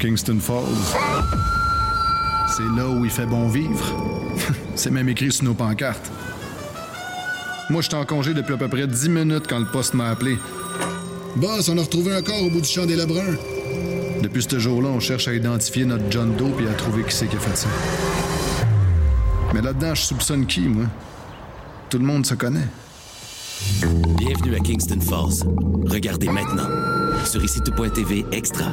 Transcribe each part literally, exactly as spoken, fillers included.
Kingston Falls. C'est là où il fait bon vivre. C'est même écrit sur nos pancartes. Moi, j'étais en congé depuis à peu près dix minutes quand le poste m'a appelé. Boss, on a retrouvé un corps au bout du champ des Lebrun. Depuis ce jour-là, on cherche à identifier notre John Doe et à trouver qui c'est qui a fait ça. Mais là-dedans, je soupçonne qui, moi? Tout le monde se connaît. Bienvenue à Kingston Falls. Regardez maintenant sur ici tout point t v Extra.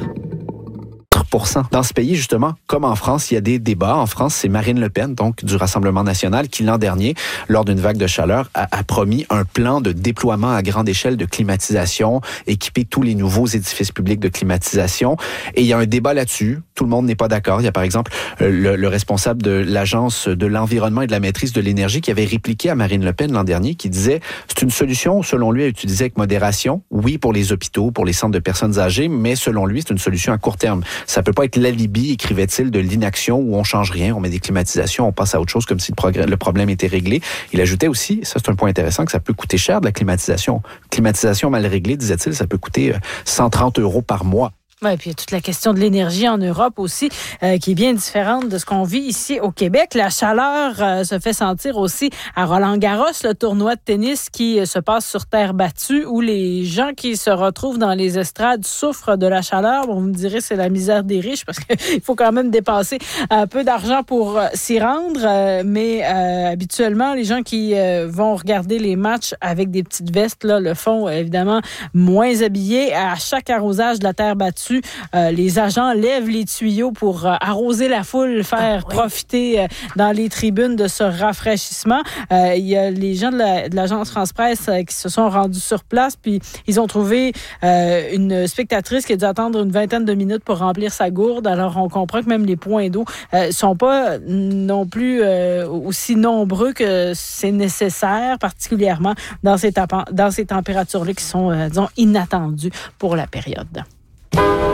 Dans ce pays, justement, comme en France, il y a des débats. En France, c'est Marine Le Pen, donc du Rassemblement national, qui l'an dernier, lors d'une vague de chaleur, a, a promis un plan de déploiement à grande échelle de climatisation, équiper tous les nouveaux édifices publics de climatisation. Et il y a un débat là-dessus. Tout le monde n'est pas d'accord. Il y a par exemple le, le responsable de l'Agence de l'environnement et de la maîtrise de l'énergie qui avait répliqué à Marine Le Pen l'an dernier, qui disait c'est une solution, selon lui, à utiliser avec modération. Oui, pour les hôpitaux, pour les centres de personnes âgées, mais selon lui, c'est une solution à court terme. Ça peut pas être l'alibi, écrivait-il, de l'inaction où on change rien, on met des climatisations, on passe à autre chose comme si le, progrès, le problème était réglé. Il ajoutait aussi, ça c'est un point intéressant, que ça peut coûter cher de la climatisation. Climatisation mal réglée, disait-il, ça peut coûter cent trente euros par mois. Oui, puis il y a toute la question de l'énergie en Europe aussi, euh, qui est bien différente de ce qu'on vit ici au Québec. La chaleur euh, se fait sentir aussi à Roland-Garros, le tournoi de tennis qui euh, se passe sur terre battue, où les gens qui se retrouvent dans les estrades souffrent de la chaleur. Bon, vous me direz, c'est la misère des riches, parce qu'il faut quand même dépenser un peu d'argent pour euh, s'y rendre. Euh, mais euh, habituellement, les gens qui euh, vont regarder les matchs avec des petites vestes là, le font évidemment moins habillés. À chaque arrosage de la terre battue, Euh, les agents lèvent les tuyaux pour euh, arroser la foule, faire ah, oui. profiter euh, dans les tribunes de ce rafraîchissement. Euh, il y a les gens de, la, de l'agence France-Presse euh, qui se sont rendus sur place, puis ils ont trouvé euh, une spectatrice qui a dû attendre une vingtaine de minutes pour remplir sa gourde. Alors, on comprend que même les points d'eau ne euh, sont pas non plus euh, aussi nombreux que c'est nécessaire, particulièrement dans ces, tapa- dans ces températures-là qui sont, euh, disons, inattendues pour la période.